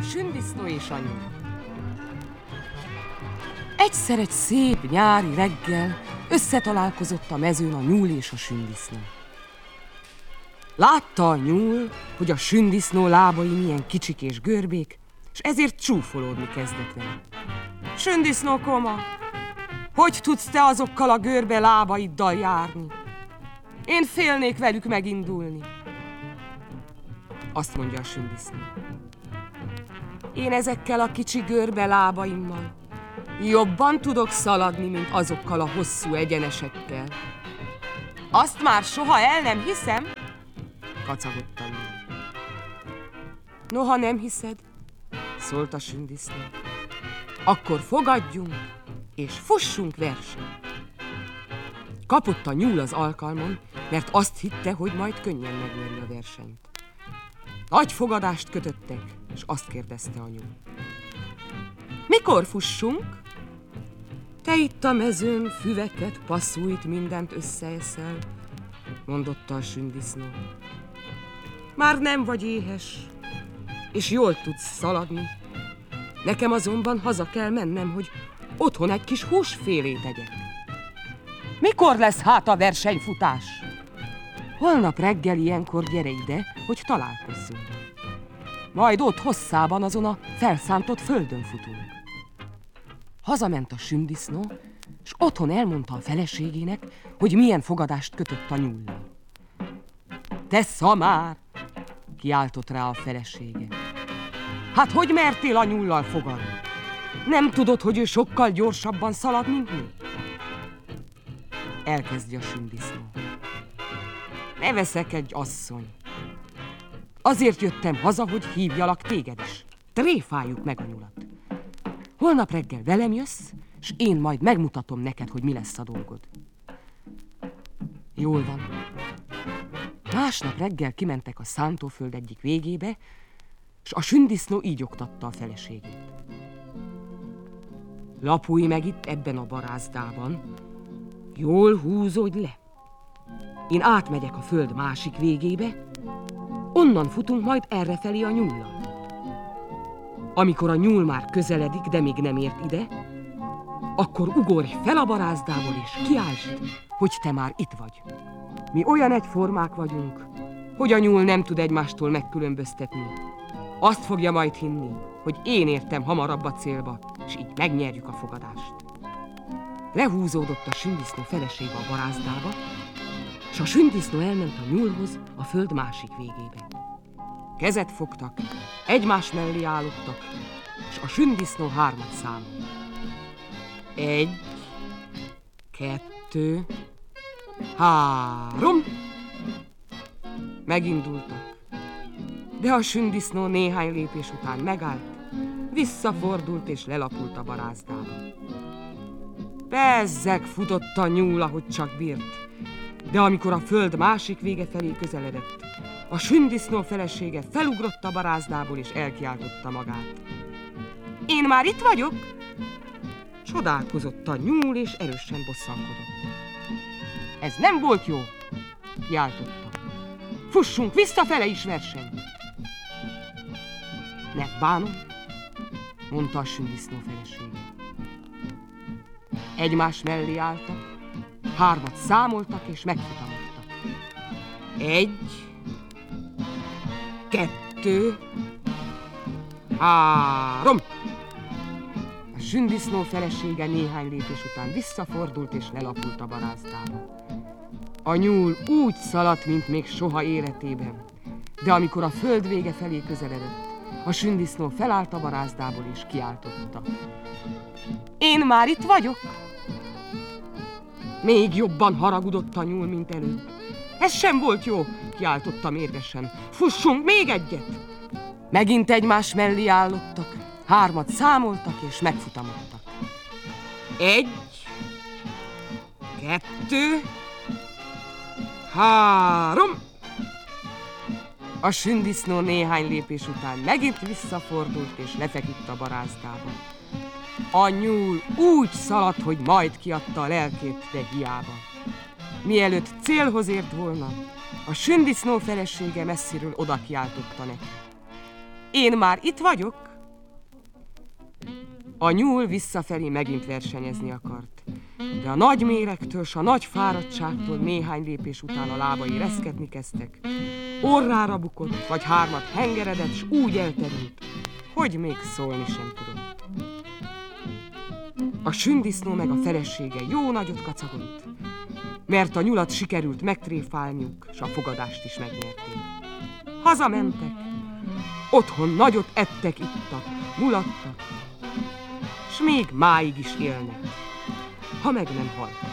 A sündisznó és a nyúl. Egyszer egy szép nyári reggel összetalálkozott a mezőn a nyúl és a sündisznó. Látta a nyúl, hogy a sündisznó lábai milyen kicsik és görbék, és ezért csúfolódni kezdett vele. Sündisznó koma, hogy tudsz te azokkal a görbe lábaiddal járni? Én félnék velük megindulni. Azt mondja a sündisznó. Én ezekkel a kicsi görbe lábaimmal jobban tudok szaladni, mint azokkal a hosszú egyenesekkel. Azt már soha el nem hiszem, kacagott a nyúl. Noha nem hiszed, szólt a sündisznó, akkor fogadjunk és fussunk versenyt. Kapott a nyúl az alkalmon, mert azt hitte, hogy majd könnyen megnyeri a versenyt. Nagy fogadást kötöttek, és azt kérdezte a nyúl. Mikor fussunk? Te itt a mezőn füveket, passzújt, mindent összeeszel, mondotta a sündisznó. Már nem vagy éhes, és jól tudsz szaladni. Nekem azonban haza kell mennem, hogy otthon egy kis húsfélét tegyek. Mikor lesz hát a versenyfutás? Holnap reggel ilyenkor gyere ide, hogy találkozzunk. Majd ott hosszában azon a felszántott földön futunk. Hazament a sündisznó, és otthon elmondta a feleségének, hogy milyen fogadást kötött a nyúllal. Te szamár! Kiáltott rá a felesége. Hát hogy mertél a nyúllal fogadni? Nem tudod, hogy ő sokkal gyorsabban szalad, mint mi? Elkezdi a sündisznó. Ne veszekedj, asszony! Azért jöttem haza, hogy hívjalak téged is. Tréfáljuk meg a nyulat. Holnap reggel velem jössz, és én majd megmutatom neked, hogy mi lesz a dolgod. Jól van. Másnap reggel kimentek a szántóföld egyik végébe, és a sündisznó így oktatta a feleségét. Lapulj meg itt ebben a barázdában, jól húzódj le. Én átmegyek a föld másik végébe, onnan futunk majd errefelé a nyúllal. Amikor a nyúl már közeledik, de még nem ért ide, akkor ugorj fel a barázdából és kiáltsd, hogy te már itt vagy. Mi olyan egyformák vagyunk, hogy a nyúl nem tud egymástól megkülönböztetni. Azt fogja majd hinni, hogy én értem hamarabb a célba, és így megnyerjük a fogadást. Lehúzódott a sündisznó felesége a barázdába, és a sündisznó elment a nyúlhoz a föld másik végébe. Kezet fogtak, egymás mellé állottak, és a sündisznó 3 számolt. 1, 2, 3. Megindultak, de a sündisznó néhány lépés után megállt, visszafordult és lelapult a barázdába. Bezzeg futott a nyúl, ahogy csak bírt, de amikor a föld másik vége felé közeledett, a sündisznó felesége felugrott a barázdából és elkiáltotta magát. Én már itt vagyok! Csodálkozott a nyúl és erősen bosszankodott. Ez nem volt jó, kiáltotta. Fussunk visszafele is verseny! Ne bánom, mondta a sündisznó felesége. Egymás mellé álltak, 3 számoltak és megfutamodtak. 1, 2, 3. A sündisznó felesége néhány lépés után visszafordult és lelapult a barázdába. A nyúl úgy szaladt, mint még soha életében, de amikor a föld vége felé közeledett, a sündisznó felállt a barázdából és kiáltotta. Én már itt vagyok! Még jobban haragudott a nyúl, mint előbb. Ez sem volt jó, kiáltotta mérgesen. Fussunk még egyet! Megint egymás mellé állottak, 3 számoltak és megfutamodtak. 1, 2, 3. A sündisznó néhány lépés után megint visszafordult és lefeküdt a barázdába. A nyúl úgy szaladt, hogy majd kiadta a lelkét, de hiába. Mielőtt célhoz ért volna, a sündisznó felesége messziről oda kiáltotta neki. Én már itt vagyok! A nyúl visszafelé megint versenyezni akart, de a nagy méregtől s a nagy fáradtságtól néhány lépés után a lábai reszketni kezdtek. Orrára bukott, vagy hármat hengeredett, s úgy elterült, hogy még szólni sem tudott. A sündisznó meg a felesége jó nagyot kacagott, mert a nyulat sikerült megtréfálniuk, s a fogadást is megnyerték. Hazamentek, otthon nagyot ettek, ittak, mulattak, s még máig is élnek, ha meg nem haltak.